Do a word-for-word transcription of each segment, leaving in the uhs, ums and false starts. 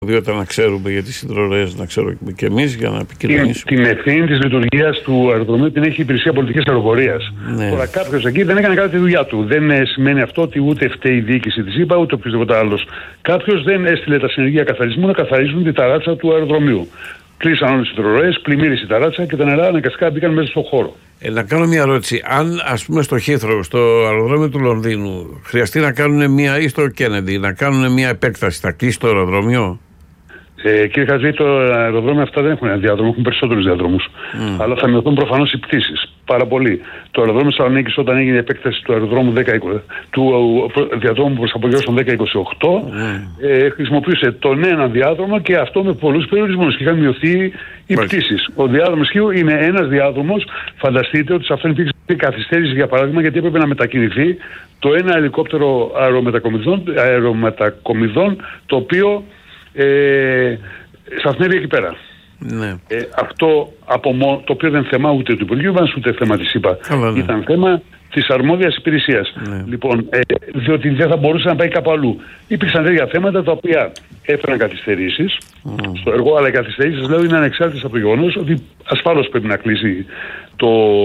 Διότι να ξέρουμε για τις υδρορροές, να ξέρουμε και εμείς για να επικοινωνήσουμε. Την ευθύνη της λειτουργίας του αεροδρομίου την έχει η Υπηρεσία Πολιτικής Αεροπορίας. Ναι. Τώρα κάποιος εκεί δεν έκανε καλά τη δουλειά του. Δεν ε, σημαίνει αυτό ότι ούτε φταίει η διοίκηση της ΥΠΑ ούτε οποιοδήποτε άλλος. Κάποιος δεν έστειλε τα συνεργεία καθαρισμού να καθαρίζουν τη ταράτσα του αεροδρομίου. Κλείσαν όλες τις υδρορροές, πλημμύρισε η ταράτσα και τα νερά αναγκαστικά μπήκαν μέσα στον χώρο. Ε, να κάνω μια ερώτηση. Αν, ας πούμε, στο Heathrow, στο αεροδρόμιο του Λονδίνου, χρειαστεί να κάνουν μια, ή στο Kennedy, να κάνουν μια επέκταση, θα κλείσει το αεροδρόμιο? Ε, κύριε Χατζή, το αεροδρόμιο αυτά δεν έχουν ένα διάδρομο, έχουν περισσότερους διαδρόμους. Mm. Αλλά θα μειωθούν προφανώς οι πτήσεις. Πάρα πολύ. Το αεροδρόμιο Θεσσαλονίκης, όταν έγινε η επέκταση του αεροδρόμου δέκα είκοσι, του διαδρόμου προς Απογειώσεων δέκα είκοσι οκτώ, mm. ε, χρησιμοποιούσε τον ένα διάδρομο και αυτό με πολλούς περιορισμούς και είχαν μειωθεί οι mm. πτήσεις. Ο διάδρομος Χίου είναι ένας διάδρομος. Φανταστείτε ότι σε αυτόν υπήρξε καθυστέρηση, για παράδειγμα, γιατί έπρεπε να μετακινηθεί το ένα ελικόπτερο αερομετακομιδών, αερομετακομιδών το οποίο Ε, σταθμεύει εκεί πέρα. Ναι. Ε, αυτό από μό, το οποίο δεν θέμα ούτε του Υπουργείου μας ούτε θέμα της ΥΠΑ. Καλά, ναι. Ήταν θέμα της αρμόδιας υπηρεσίας. Ναι. Λοιπόν, ε, διότι δεν θα μπορούσε να πάει κάπου αλλού. Υπήρξαν τέτοια θέματα τα οποία έφεραν καθυστερήσεις mm. στο έργο, αλλά οι καθυστερήσεις, λέω, είναι ανεξάρτητες από το γεγονός ότι ασφάλως πρέπει να κλείσει το,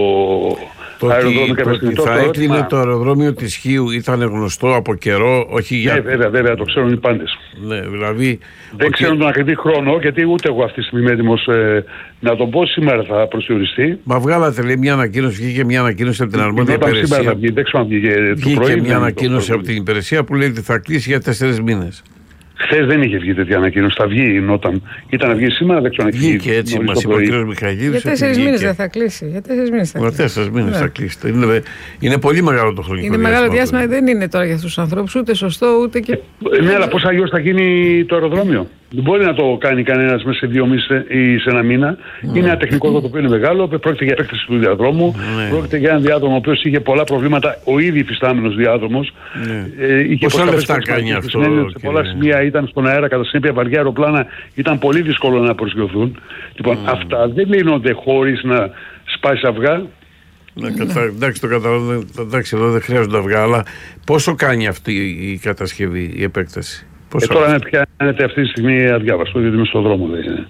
το αεροδρόμιο. Το ότι θα το έκλεινε ερώτημα... το αεροδρόμιο της Χίου ήταν γνωστό από καιρό, όχι για... Ναι, βέβαια, βέβαια, το ξέρουν οι πάντες. Ναι, δηλαδή... Δεν ότι... ξέρουν τον ακριβή χρόνο, γιατί ούτε εγώ αυτή τη στιγμή είμαι έτοιμος ε, να τον πω. Σήμερα θα προσδιοριστεί. Μα βγάλατε, λέει, μια ανακοίνωση, βγήκε μια ανακοίνωση από την αρμόδια υπηρεσία. Σήμερα θα βγει, δεν ξέρω αν βγήκε το πρωί. Βγήκε μια ανακοίνωση από την υπηρεσία που λέει ότι θα κλείσει για τέσσερις μήνες. Χθες δεν είχε βγει τέτοια ανακοίνωση. Θα βγει όταν ήταν να βγει σήμερα, δεν ξέρω αν έχει βγει. Βγήκε έτσι, μας είπε ο κ. Μιχαηλίδης. Για τέσσερις μήνες δεν θα κλείσει. Για τέσσερις μήνες θα κλείσει. τέσσερις μήνες θα κλείσει. Είναι, είναι πολύ μεγάλο το χρονικό είναι διάστημα. Είναι μεγάλο διάστημα, δεν είναι τώρα για τους ανθρώπους, ούτε σωστό, ούτε και. Ε, ναι, αλλά πώς αλλιώς θα γίνει το αεροδρόμιο. Δεν μπορεί να το κάνει κανένας μέσα σε δύο μήνες ή σε ένα μήνα. Mm. Είναι ένα τεχνικό το οποίο είναι μεγάλο. Πρόκειται για επέκταση του διαδρόμου. Mm. Πρόκειται για ένα διάδρομο ο οποίος είχε πολλά προβλήματα. Ο ήδη υφιστάμενος διάδρομος. Mm. Ε, Πόσα λεφτά κάνει αυτό? Σε πολλά σημεία ήταν στον αέρα, κατά συνέπεια βαριά αεροπλάνα. Ήταν πολύ δύσκολο να προσγειωθούν. Λοιπόν, mm. αυτά δεν λύνονται χωρίς να σπάσει αυγά. Ναι, κατα... εντάξει, το καταλαβαίνω. Εντάξει, εδώ δεν χρειάζονται αυγά, αλλά πόσο κάνει αυτή η κατασκευή, η επέκταση? Ε, τώρα είναι πιάνεται αυτή τη στιγμή αδιάβαστο, γιατί είμαι στον δρόμο. Δεν, είναι.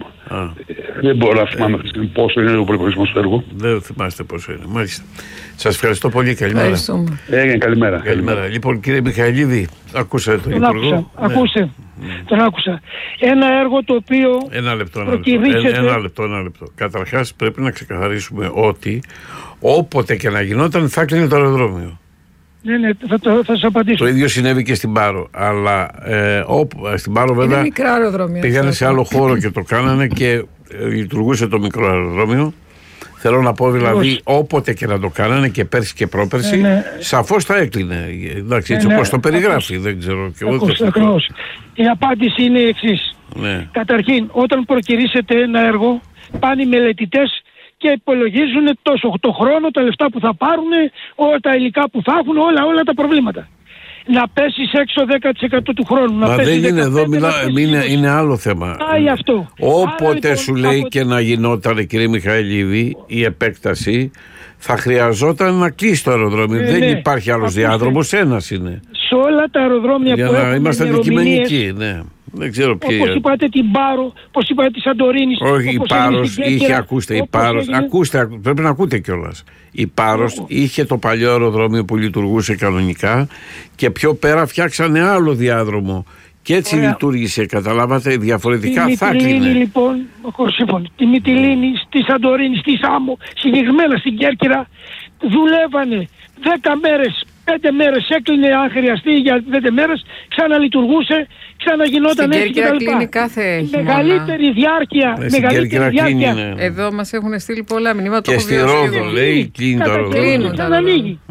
Ε, δεν μπορώ να θυμάμαι αυτή τη στιγμή πόσο είναι ο προϋπολογισμός του έργου. Δεν θυμάστε πόσο είναι. Μάλιστα. Σας ευχαριστώ πολύ. Καλημέρα. Έγινε, καλημέρα. Καλημέρα. Λοιπόν, κύριε Μιχαηλίδη, ακούσατε τον, τον Υπουργό. Άκουσα. Ακούσε. Ναι. Τον άκουσα. Ένα έργο το οποίο. Ένα λεπτό, ένα λεπτό. Ένα, ένα λεπτό, ένα λεπτό. Καταρχάς, πρέπει να ξεκαθαρίσουμε ότι όποτε και να γινόταν θα κλείνει το αεροδρόμιο. Ναι, ναι, θα, το, θα σας απαντήσω. Το ίδιο συνέβη και στην Πάρο. Αλλά ε, όπου, στην Πάρο βέβαια πήγανε σε άλλο χώρο και το κάνανε και ε, λειτουργούσε το μικρό αεροδρόμιο. Θέλω να πω δηλαδή Πώς. όποτε και να το κάνανε και πέρσι και πρόπερσι, ναι, ναι. σαφώς θα έκλεινε. Εντάξει, έτσι ναι, όπως ναι. το περιγράφει, Ακούς. δεν ξέρω και εγώ. Ακριβώς. Η απάντηση είναι η εξής. Ναι. Καταρχήν, όταν προκυρήσετε ένα έργο, πάνε οι μελετητές και υπολογίζουν τόσο το χρόνο, τα λεφτά που θα πάρουν, όλα τα υλικά που θα έχουν, όλα, όλα τα προβλήματα. Να πέσεις έξω δέκα τοις εκατό του χρόνου. Μα να δεν είναι εδώ, μιλά, είναι, είναι άλλο θέμα. Πάει αυτό. Όποτε Άρα, σου λοιπόν, λέει από... και να γινόταν, κύριε Μιχαηλίδη, η επέκταση, θα χρειαζόταν να κλείσει το αεροδρόμιο. Ε, δεν ναι. υπάρχει άλλος διάδρομος, ένας είναι. Σε όλα τα αεροδρόμια Για που να έχουν είμαστε αντικειμενικοί, ναι. Δεν ξέρω ποιοι. Όπως είπατε την Πάρο, όπως είπατε τη Σαντορίνη. Όχι, η Πάρος είχε, ακούστε, η Πάρος, έγινε... ακούστε, πρέπει να ακούτε κιόλας. Η Πάρος oh. είχε το παλιό αεροδρόμιο που λειτουργούσε κανονικά και πιο πέρα φτιάξανε άλλο διάδρομο. Και έτσι Ωραία. λειτουργήσε, καταλάβατε, διαφορετικά τη θα κλείνε. Τη Μυτιλήνη λοιπόν, σύμφωνοι, τη Μυτιλήνη, στη Σαντορίνη, στη Σάμο, συγκεκριμένα στην Κέρκυρα, δουλεύανε δέκα μέρες. Πέντε μέρες έκλεινε, αν χρειαστεί για πέντε μέρες, ξαναλειτουργούσε, ξαναγινόταν έτσι κτλ. Κλείνει κάθε μεγαλύτερη διάρκεια. Ε, μεγαλύτερη διάρκεια. Κλείνει, ναι. Εδώ μας έχουν στείλει πολλά μηνύματα. Και στη Ρόδο λέει κλείνει το αεροδρόμιο. Ξανανοίγει.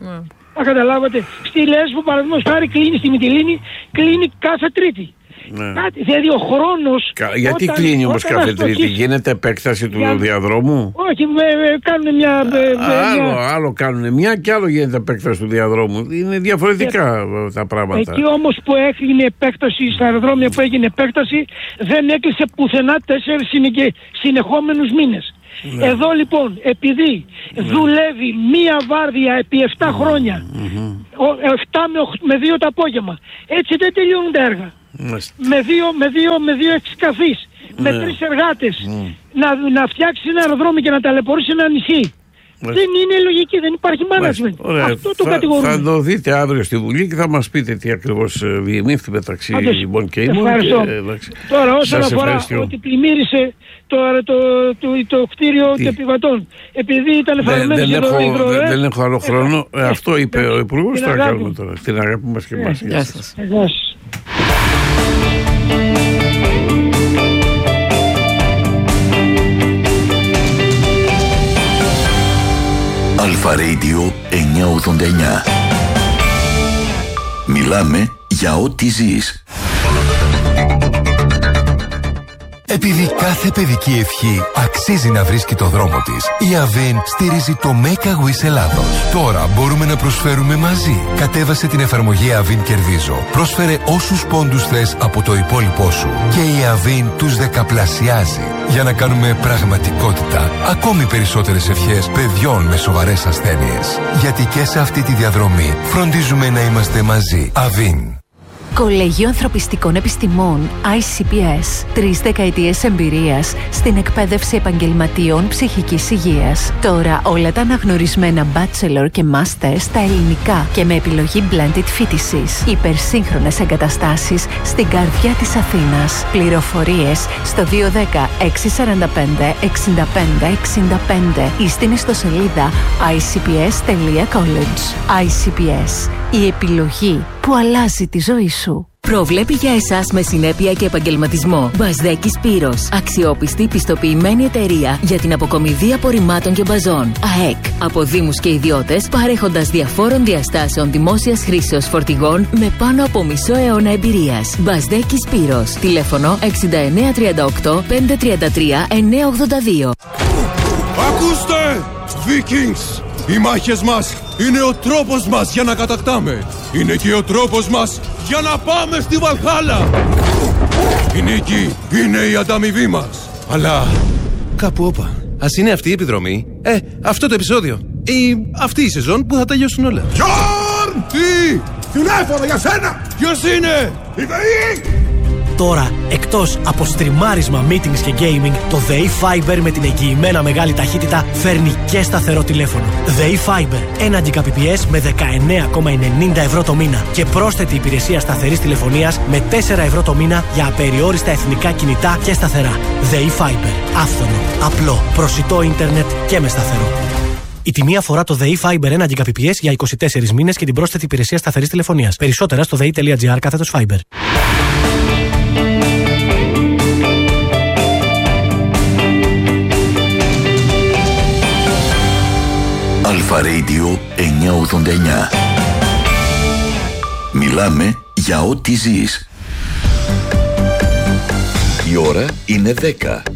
Αν καταλάβατε, στη Λέσβο παραδείγματος χάρη κλείνει, στη Μυτιλήνη κλείνει κάθε Τρίτη. Ναι. Κάτι, δηλαδή ο χρόνος. Κα, γιατί όταν, κλείνει όμως κάθε αστοχή... Τρίτη, γίνεται επέκταση του για... διαδρόμου? Όχι, με, με, κάνουν μια. Με, άλλο, μια... άλλο κάνουν μια και άλλο γίνεται επέκταση του διαδρόμου. Είναι διαφορετικά και... τα πράγματα. Εκεί όμως που έγινε επέκταση, στα αεροδρόμια που έγινε επέκταση, δεν έκλεισε πουθενά τέσσερις συνεχόμενους μήνες. Ναι. Εδώ λοιπόν, επειδή ναι. δουλεύει μία βάρδια επί επτά χρόνια, mm-hmm. επτά με δύο το απόγευμα, έτσι δεν τελειώνουν τα έργα. με δύο, με δύο, με δύο εξκαθείς, mm. με τρεις εργάτες, mm. να, να φτιάξει ένα αεροδρόμιο και να ταλαιπωρήσει ένα νησί. Mm. Δεν είναι λογική, δεν υπάρχει management. Αυτό το κατηγορούμε. Θα το δείτε αύριο στη Βουλή και θα μας πείτε τι ακριβώς διεμήφθη μεταξύ ημών και ημών. Ευχαριστώ. Τώρα όσον αφορά ότι πλημμύρισε το, το, το, το, το κτίριο των επιβατών, επειδή ήταν φαρμένες δεν, εδώ έχω, δεν, δεν έχω άλλο χρόνο. Ε, αυτό είπε ο Υπουργός, θα κάνουμε τώρα. Την αγάπη μας και εμάς. Γεια σας. Αλφα Radio εννιακόσια ογδόντα εννιά. Μιλάμε για ό,τι ζεις. Επειδή κάθε παιδική ευχή αξίζει να βρίσκει το δρόμο της, η Avin στηρίζει το Make a Wish Ελλάδος. Τώρα μπορούμε να προσφέρουμε μαζί. Κατέβασε την εφαρμογή Avin Κερδίζω. Πρόσφερε όσους πόντους θες από το υπόλοιπό σου και η Avin τους δεκαπλασιάζει για να κάνουμε πραγματικότητα ακόμη περισσότερες ευχές παιδιών με σοβαρές ασθένειες. Γιατί και σε αυτή τη διαδρομή φροντίζουμε να είμαστε μαζί. Avin. Κολέγιο Ανθρωπιστικών Επιστημών άι σι πι ες. Τρεις δεκαετίες εμπειρίας στην εκπαίδευση επαγγελματιών ψυχικής υγείας. Τώρα όλα τα αναγνωρισμένα bachelor και master στα ελληνικά και με επιλογή blended φοιτησης. Υπερσύγχρονες εγκαταστάσεις στην καρδιά της Αθήνας. Πληροφορίες στο δύο ένα μηδέν έξι τέσσερα πέντε εξήντα πέντε εξήντα πέντε ή στην ιστοσελίδα άι σι πι ες τελεία college. άι σι πι ες. Η επιλογή που αλλάζει τη ζωή σου. Προβλέπει για εσάς με συνέπεια και επαγγελματισμό. Μπασδέκης Πύρος. Αξιόπιστη πιστοποιημένη εταιρεία για την αποκομιδή απορριμμάτων και μπαζών. ΑΕΚ. Από δήμους και ιδιώτες, παρέχοντας διαφόρων διαστάσεων δημόσιας χρήσεως φορτηγών με πάνω από μισό αιώνα εμπειρίας. Μπασδέκης Πύρος. Τηλέφωνο εξήντα εννέα τριάντα οκτώ πεντακόσια τριάντα τρία εννιακόσια ογδόντα δύο. Ακούστε! Vikings! Οι μάχες μας είναι ο τρόπος μας για να κατακτάμε. Είναι και ο τρόπος μας για να πάμε στη Βαλχάλα. Η νίκη είναι η ανταμοιβή μας. Αλλά κάπου όπα. Ας είναι αυτή η επιδρομή. Ε, αυτό το επεισόδιο. Ή αυτή η σεζόν που θα τελειώσουν όλα. Γιόρν! Τι! Τηλέφωνο για σένα! Ποιος είναι? Η ΔΕΗ! Τώρα, εκτός από στριμάρισμα, meetings και gaming, το ΔΕΗ Fiber με την εγγυημένα μεγάλη ταχύτητα φέρνει και σταθερό τηλέφωνο. ΔΕΗ Fiber, ένα Gbps με δεκαεννέα κόμμα ενενήντα ευρώ το μήνα και πρόσθετη υπηρεσία σταθερής τηλεφωνίας με τέσσερα ευρώ το μήνα για απεριόριστα εθνικά κινητά και σταθερά. ΔΕΗ Fiber, άφθονο, απλό, προσιτό ίντερνετ και με σταθερό. Η τιμή αφορά το ΔΕΗ Fiber ένα Gbps για είκοσι τέσσερις μήνες και την πρόσθετη υπηρεσία σταθερής τηλεφωνίας. Περισσότερα στο δei.gr κάθετος Fiber. Αλφα Radio εννιακόσια ογδόντα εννιά. Μιλάμε για ό,τι ζεις. Η ώρα είναι δέκα.